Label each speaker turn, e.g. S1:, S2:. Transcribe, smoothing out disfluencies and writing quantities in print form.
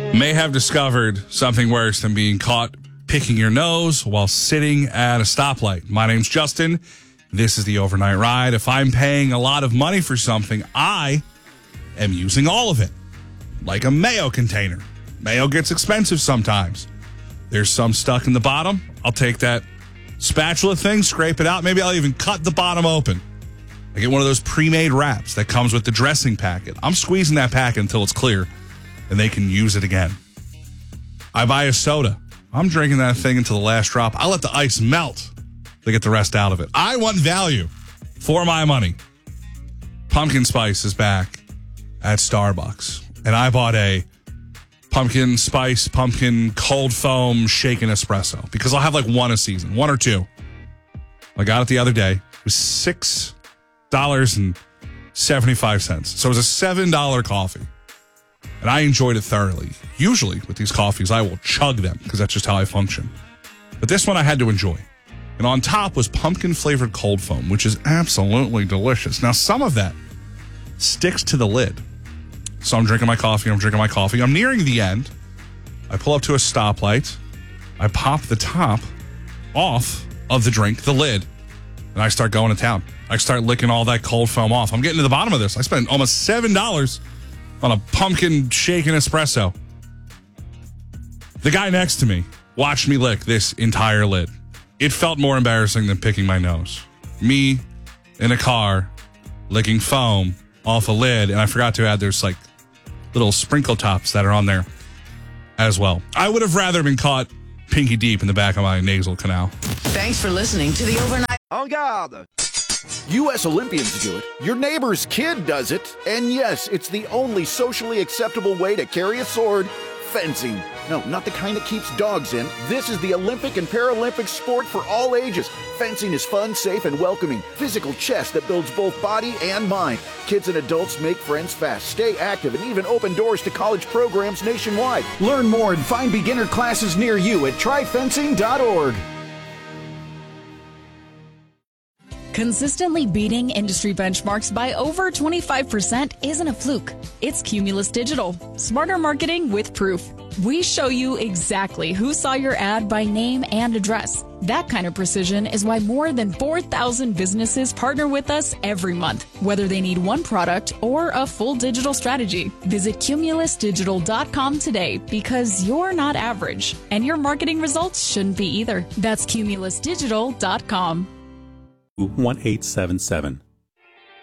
S1: may have discovered something worse than being caught picking your nose while sitting at a stoplight. My name's Justin. This is the Overnight Ride. If I'm paying a lot of money for something, I am using all of it. Like a mayo container. Mayo gets expensive sometimes. There's some stuck in the bottom. I'll take that spatula thing, scrape it out. Maybe I'll even cut the bottom open. I get one of those pre-made wraps that comes with the dressing packet. I'm squeezing that packet until it's clear, and they can use it again. I buy a soda. I'm drinking that thing until the last drop. I let the ice melt to get the rest out of it. I want value for my money. Pumpkin spice is back at Starbucks, and I bought a pumpkin spice, pumpkin cold foam shaken espresso because I'll have like one a season, one or two. I got it the other day. It was $6.75. So it was a $7 coffee. And I enjoyed it thoroughly. Usually with these coffees, I will chug them because that's just how I function. But this one I had to enjoy. And on top was pumpkin-flavored cold foam, which is absolutely delicious. Now, some of that sticks to the lid. So I'm drinking my coffee. I'm nearing the end. I pull up to a stoplight. I pop the top off of the drink, the lid, and I start going to town. I start licking all that cold foam off. I'm getting to the bottom of this. I spent almost $7 on a pumpkin shaken espresso. The guy next to me watched me lick this entire lid. It felt more embarrassing than picking my nose. Me in a car licking foam off a lid, and I forgot to add there's like little sprinkle tops that are on there as well. I would have rather been caught pinky deep in the back of my nasal canal.
S2: Thanks for listening to the Overnight.
S3: En garde! U.S. Olympians do it. Your neighbor's kid does it. And yes, it's the only socially acceptable way to carry a sword. Fencing. No, not the kind that keeps dogs in. This is the Olympic and Paralympic sport for all ages. Fencing is fun, safe, and welcoming. Physical chess that builds both body and mind. Kids and adults make friends fast, stay active, and even open doors to college programs nationwide. Learn more and find beginner classes near you at tryfencing.org.
S4: Consistently beating industry benchmarks by over 25% isn't a fluke. It's Cumulus Digital. Smarter marketing with proof. We show you exactly who saw your ad by name and address. That kind of precision is why more than 4,000 businesses partner with us every month, whether they need one product or a full digital strategy. Visit cumulusdigital.com today because you're not average, and your marketing results shouldn't be either. That's cumulusdigital.com.
S5: 1877.